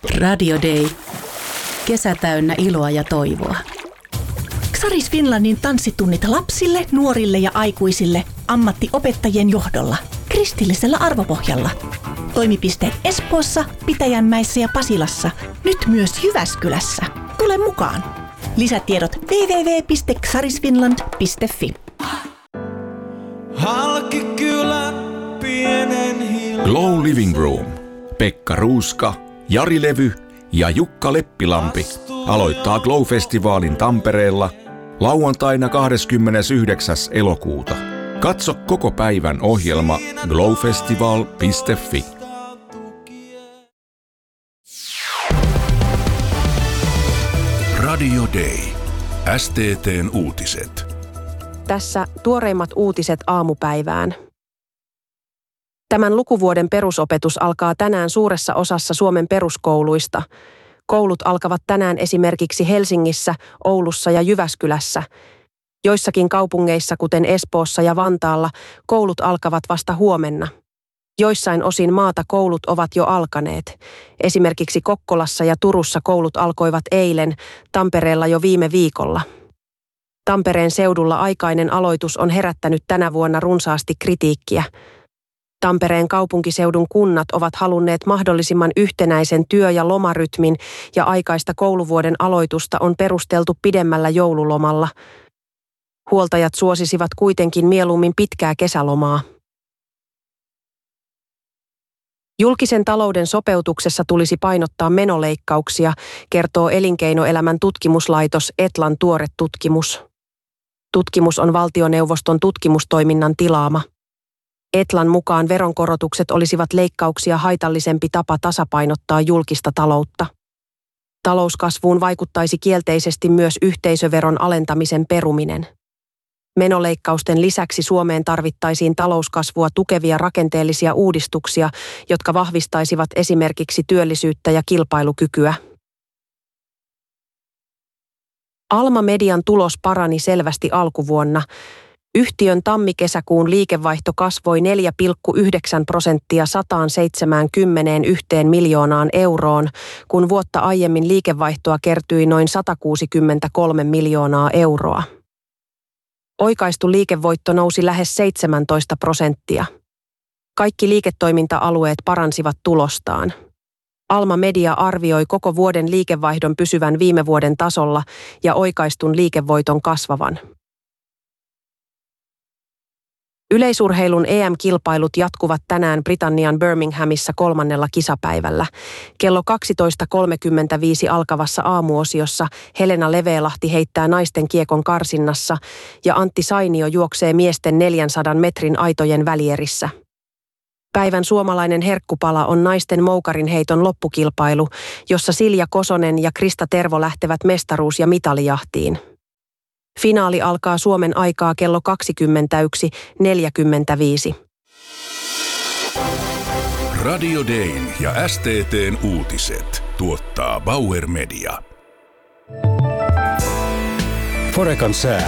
Radio Day. Kesä täynnä iloa ja toivoa. Xaris Finlandin tanssitunnit lapsille, nuorille ja aikuisille ammattiopettajien johdolla. Kristillisellä arvopohjalla. Toimipisteet Espoossa, Pitäjänmäessä ja Pasilassa. Nyt myös Jyväskylässä. Tule mukaan. Lisätiedot www.xarisfinland.fi. Glow Living Room. Pekka Ruuska, Jari Levy ja Jukka Leppilampi aloittaa Glow-festivaalin Tampereella lauantaina 29. elokuuta. Katso koko päivän ohjelma glowfestival.fi. Radio Day. STT:n uutiset. Tässä tuoreimmat uutiset aamupäivään. Tämän lukuvuoden perusopetus alkaa tänään suuressa osassa Suomen peruskouluista. Koulut alkavat tänään esimerkiksi Helsingissä, Oulussa ja Jyväskylässä. Joissakin kaupungeissa, kuten Espoossa ja Vantaalla, koulut alkavat vasta huomenna. Joissain osin maata koulut ovat jo alkaneet. Esimerkiksi Kokkolassa ja Turussa koulut alkoivat eilen, Tampereella jo viime viikolla. Tampereen seudulla aikainen aloitus on herättänyt tänä vuonna runsaasti kritiikkiä. Tampereen kaupunkiseudun kunnat ovat halunneet mahdollisimman yhtenäisen työ- ja lomarytmin ja aikaista kouluvuoden aloitusta on perusteltu pidemmällä joululomalla. Huoltajat suosisivat kuitenkin mieluummin pitkää kesälomaa. Julkisen talouden sopeutuksessa tulisi painottaa menoleikkauksia, kertoo Elinkeinoelämän tutkimuslaitos Etlan tuore tutkimus. Tutkimus on valtioneuvoston tutkimustoiminnan tilaama. Etlan mukaan veronkorotukset olisivat leikkauksia haitallisempi tapa tasapainottaa julkista taloutta. Talouskasvuun vaikuttaisi kielteisesti myös yhteisöveron alentamisen peruminen. Menoleikkausten lisäksi Suomeen tarvittaisiin talouskasvua tukevia rakenteellisia uudistuksia, jotka vahvistaisivat esimerkiksi työllisyyttä ja kilpailukykyä. Alma Median tulos parani selvästi alkuvuonna. Yhtiön tammi-kesäkuun liikevaihto kasvoi 4,9% 171 miljoonaan euroon, kun vuotta aiemmin liikevaihtoa kertyi noin 163 miljoonaa euroa. Oikaistu liikevoitto nousi lähes 17%. Kaikki liiketoiminta-alueet paransivat tulostaan. Alma Media arvioi koko vuoden liikevaihdon pysyvän viime vuoden tasolla ja oikaistun liikevoiton kasvavan. Yleisurheilun EM-kilpailut jatkuvat tänään Britannian Birminghamissa 3. kisapäivällä. Kello 12.35 alkavassa aamuosiossa Helena Leveelahti heittää naisten kiekon karsinnassa ja Antti Sainio juoksee miesten 400 metrin aitojen välierissä. Päivän suomalainen herkkupala on naisten moukarinheiton loppukilpailu, jossa Silja Kosonen ja Krista Tervo lähtevät mestaruus- ja mitalijahtiin. Finaali alkaa Suomen aikaa kello 21.45. Radio Dayn ja STT:n uutiset tuottaa Bauer Media. Forecan sää.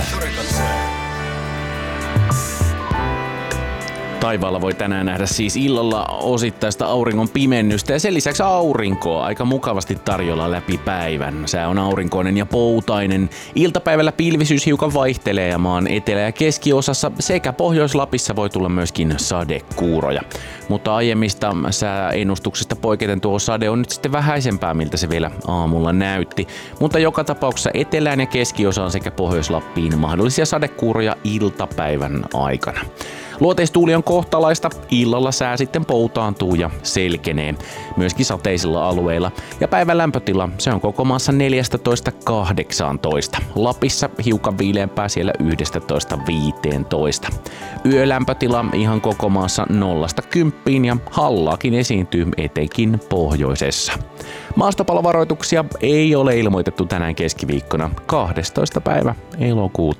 Taivaalla voi tänään nähdä siis illalla osittaista auringon pimennystä ja sen lisäksi aurinkoa aika mukavasti tarjolla läpi päivän. Sää on aurinkoinen ja poutainen. Iltapäivällä pilvisyys hiukan vaihtelee ja maan etelä- ja keskiosassa sekä Pohjois-Lapissa voi tulla myöskin sadekuuroja. Mutta aiemmista sääennustuksista poiketen tuo sade on nyt sitten vähäisempää, miltä se vielä aamulla näytti. Mutta joka tapauksessa etelään ja keskiosaan sekä Pohjois-Lappiin mahdollisia sadekuuroja iltapäivän aikana. Luoteistuuli on kohtalaista, illalla sää sitten poutaantuu ja selkenee, myöskin sateisilla alueilla. Ja päivän lämpötila, se on koko maassa 14-18. Lapissa hiukan viileämpää siellä 11-15. Yölämpötila ihan koko maassa 0-10 ja hallaakin esiintyy etenkin pohjoisessa. Maastopalovaroituksia ei ole ilmoitettu tänään keskiviikkona 12. päivä elokuuta.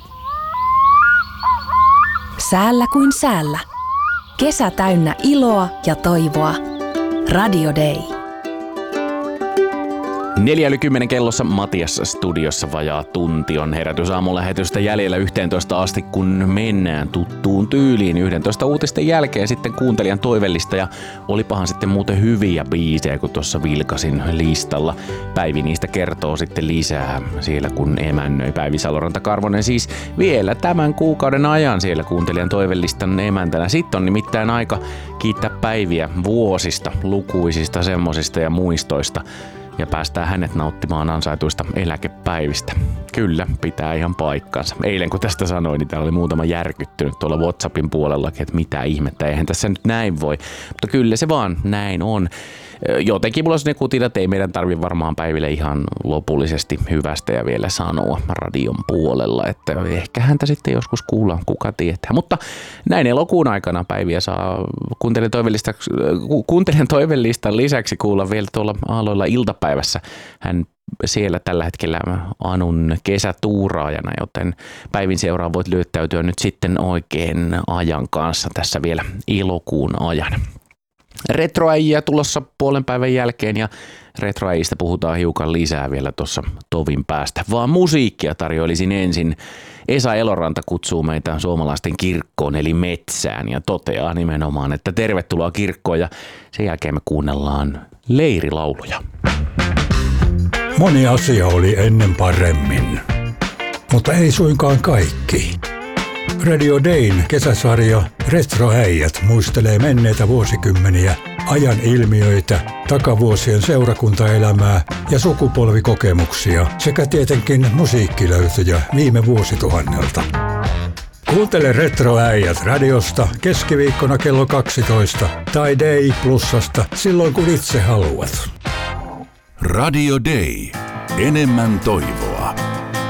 Säällä kuin säällä. Kesä täynnä iloa ja toivoa. Radio Day. 4:10 kellossa Matias studiossa vajaa tunti on herätysaamulähetystä jäljellä 11 asti, kun mennään tuttuun tyyliin 11 uutisten jälkeen sitten kuuntelijan toivellista ja olipahan sitten muuten hyviä biisejä, kun tuossa vilkasin listalla. Päivi niistä kertoo sitten lisää siellä, kun emännöi Päivi Saloranta-Karvonen siis vielä tämän kuukauden ajan siellä kuuntelijan toivellistan emäntänä. Sitten on nimittäin aika kiittää Päiviä vuosista, lukuisista semmosista ja muistoista. Ja päästään hänet nauttimaan ansaituista eläkepäivistä. Kyllä, pitää ihan paikkansa. Eilen kun tästä sanoin, niin täällä oli muutama järkyttynyt tuolla WhatsAppin puolellakin, että mitä ihmettä, eihän tässä nyt näin voi. Mutta kyllä se vaan näin on. Jotenkin mulla on sellainen kutina, että ei meidän tarvitse varmaan Päiville ihan lopullisesti hyvästä ja vielä sanoa radion puolella, että ehkä häntä sitten joskus kuullaan, kuka tietää. Mutta näin elokuun aikana Päiviä saa kuuntelijan toivelistan lisäksi kuulla vielä tuolla aloilla iltapäivässä. Hän siellä tällä hetkellä Anun kesätuuraajana, joten Päivin seuraan voit lyöttäytyä nyt sitten oikein ajan kanssa tässä vielä elokuun ajan. Retroäjiä tulossa puolen päivän jälkeen ja retroäjistä puhutaan hiukan lisää vielä tuossa tovin päästä. Vaan musiikkia tarjoilisin ensin. Esa Eloranta kutsuu meitä suomalaisten kirkkoon eli metsään ja toteaa nimenomaan, että tervetuloa kirkkoon ja sen jälkeen me kuunnellaan leirilauluja. Moni asia oli ennen paremmin, mutta ei suinkaan kaikki. Radio Dayn kesäsarja Retroäijät muistelee menneitä vuosikymmeniä, ajan ilmiöitä, takavuosien seurakuntaelämää ja sukupolvikokemuksia sekä tietenkin musiikkilöytöjä viime vuosituhannelta. Kuuntele Retroäijät radiosta keskiviikkona kello 12 tai Day Plusasta silloin kun itse haluat. Radio Day. Enemmän toivoa.